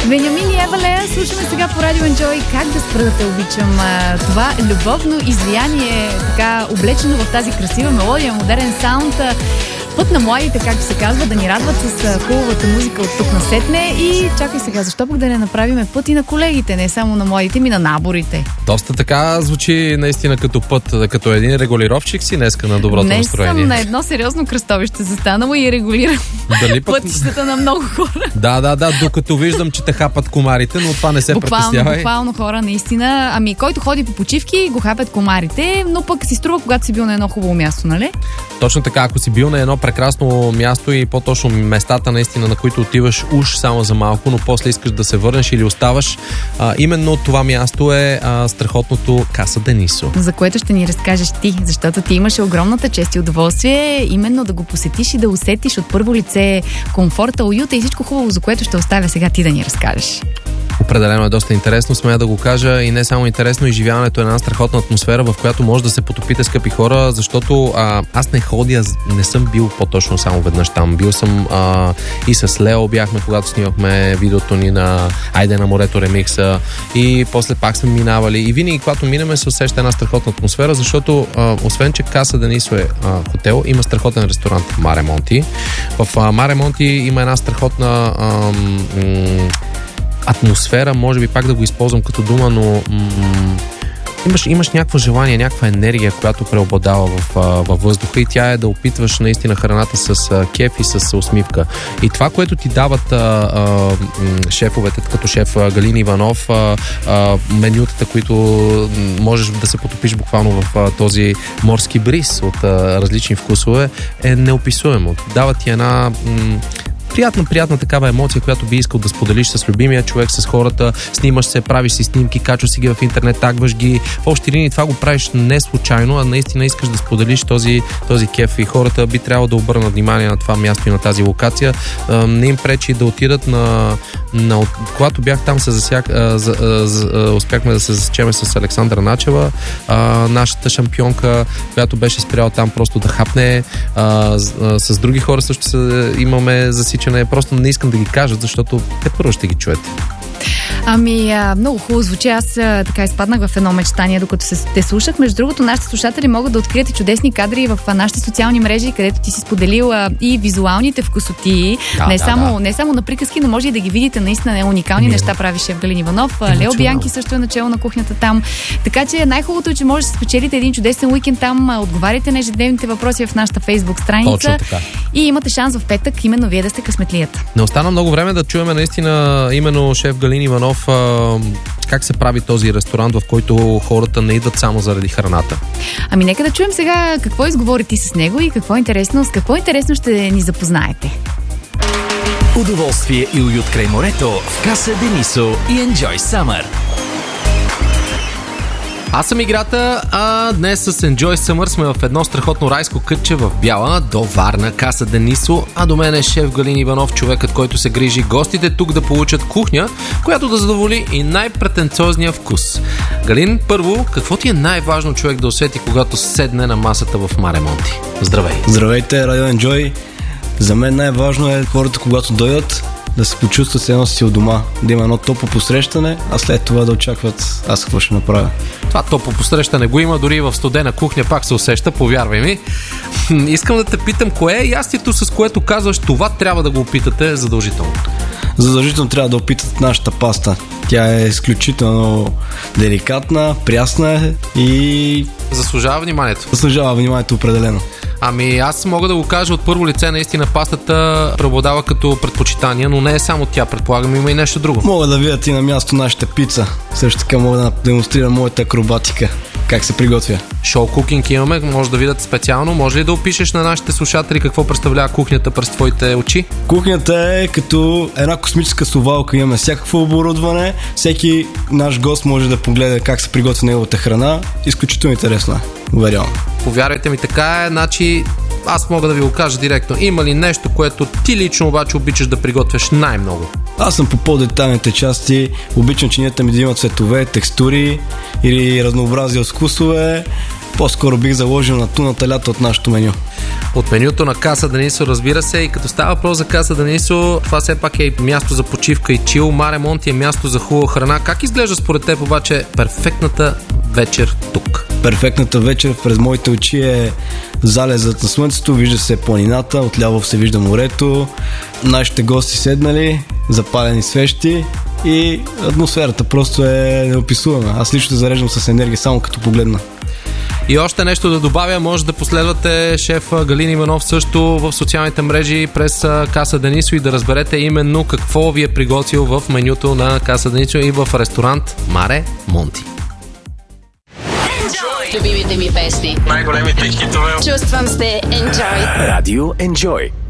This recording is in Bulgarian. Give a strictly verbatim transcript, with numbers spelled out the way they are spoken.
Бенямин и Евалея, слушаме сега по Радио Enjoy Как да спра да те обичам. Това любовно излияние, така облечено в тази красива мелодия, модерен саунд. Път на младите, както се казва, да ни радват с хубавата музика от тук насетне. И чакай сега, защо пък да не направим път и на колегите, не само на младите, ми на наборите. Доста така звучи наистина като път, като един регулировчик си днеска на доброто не настроение. Не съм на едно сериозно кръстовище застанала и регулирам Дали пък... пътищата на много хора. Да, да, да, докато виждам, че те хапат комарите, но това не се буквално, притеснявай. Буквално хора, наистина. Ами, който ходи по почивки, го хапят комарите, но пък си струва, когато си бил на едно хубаво място, нали? Точно така, ако си бил на едно прекрасно място и по-точно местата наистина, на които отиваш уж само за малко, но после искаш да се върнеш или оставаш, а, именно това място е а, страхотното Каса Денисо. За което ще ни разкажеш ти, защото ти имаше огромната чест и удоволствие именно да го посетиш и да усетиш от първо лице комфорта, уюта и всичко хубаво, за което ще оставя сега ти да ни разкажеш. Определено е доста интересно, смея да го кажа, и не само интересно, изживяването е една страхотна атмосфера, в която може да се потопите, скъпи хора, защото а, аз не ходя, не съм бил по-точно само веднъж там. Бил съм а, и с Лео бяхме, когато снимахме видеото ни на Айде на морето ремикса, и после пак сме минавали. И винаги, когато минаме, се усеща една страхотна атмосфера, защото а, освен, че Каса Денисо е а, хотел, има страхотен ресторант Маре Монти. В а, Маре Монти има една страхотна а, м- атмосфера, може би пак да го използвам като дума, но м- имаш, имаш някакво желание, някаква енергия, която преобладава в, във въздуха, и тя е да опитваш наистина храната с а, кеф и с усмивка. И това, което ти дават а, а, шефовете, като шеф Галин Иванов, а, а, менютата, които можеш да се потопиш буквално в а, този морски бриз от а, различни вкусове, е неописуемо. Дават ти една м- приятна, приятна такава емоция, която би искал да споделиш с любимия човек, с хората, снимаш се, правиш си снимки, качваш си ги в интернет, тагваш ги. В общи линии това го правиш не случайно, а наистина искаш да споделиш този, този кеф, и хората би трябвало да обърнат внимание на това място и на тази локация. Не им пречи да отидат на... на когато бях там, се засяк, а, за, а, за, успяхме да се засечеме с Александра Начева, а, нашата шампионка, която беше спряла там просто да хапне. А, а, с други хора също се, имаме засичане. Просто не искам да ги кажат, защото те първо ще ги чуете. Ами, а, много хубаво звучи. Аз а, така изпаднах в едно мечтание, докато се те слушах. Между другото, нашите слушатели могат да открият и чудесни кадри в а, нашите социални мрежи, където ти си споделил а, и визуалните вкусоти. Да, не, да, само, да. не само на приказки, но може и да ги видите. Наистина не уникални Ми, неща прави шеф Галин Иванов. А, Лео Бянки също е начало на кухнята там. Така че най-хубавото е, че може да спечелите един чудесен уикенд там. А, отговаряйте на ежедневните въпроси в нашата Фейсбук страница. И имате шанс в петък именно вие да сте късметлията. Не остана много време да чуем наистина именно шеф Галин Иванов как се прави този ресторант, в който хората не идват само заради храната. Ами нека да чуем сега какво изговори ти с него и какво е интересно, с какво интересно ще ни запознаете. Удоволствие и уют край морето в Каса Денисо и Enjoy Summer. Аз съм Играта, а днес с Enjoy Summer сме в едно страхотно райско кътче в Бяла, до Варна, Каса Денисо, а до мен е шеф Галин Иванов, човекът, който се грижи гостите тук да получат кухня, която да задоволи и най-претенциозния вкус. Галин, първо, какво ти е най-важно човек да усети, когато седне на масата в Маре Монти? Здравей! Здравейте, Радио Enjoy! За мен най-важно е хората, когато дойдат, да се почувстват с едно си у дома, да има едно топло посрещане, а след това да очакват аз какво ще направя. Това топло посрещане го има, дори в студена кухня пак се усеща, повярвай ми. Искам да те питам, кое е ястието, с което казваш, това трябва да го опитате задължително? Задължително трябва да опитат нашата паста. Тя е изключително деликатна, прясна и... Заслужава вниманието. Заслужава вниманието определено. Ами аз мога да го кажа от първо лице, наистина пастата преобладава като предпочитание, но не е само тя, предполагам, има и нещо друго. Мога да видят и на място нашата пица. Също така мога да демонстрирам моята акробатика, как се приготвя. Шоу кукинг имаме, може да видят специално. Може ли да опишеш на нашите слушатели какво представлява кухнята през твоите очи? Кухнята е като една космическа совалка. Имаме всякакво оборудване. Всеки наш гост може да погледа как се приготвя неговата храна. Изключително интересно е. Уверявам. Повярвайте ми, така е. Значи аз мога да ви го кажа директно. Има ли нещо, което ти лично обаче обичаш да приготвяш най-много? Аз съм по по-детайлните части. Обичам чинията ми да имат цветове, текстури или разнообразие от вкусове. По-скоро бих заложил на туната лято от нашото меню. От менюто на Каса Денисо, разбира се, и като става въпрос за Каса Денисо, това все пак е място за почивка и чил. Маре Монти е място за хубава храна. Как изглежда според теб обаче перфектната вечер тук? Перфектната вечер през моите очи е залезът на слънцето, вижда се планината, отляво се вижда морето, нашите гости седнали, запалени свещи и атмосферата просто е неописуема. Аз лично зареждам с енергия само като погледна. И още нещо да добавя, може да последвате шеф Галин Иванов също в социалните мрежи през Каса Денисо и да разберете именно какво ви е приготвил в менюто на Каса Денисо и в ресторант Маре Монти. Любимите ми песни. Най-големите хитове. Чувствам се Enjoy. Радио Enjoy.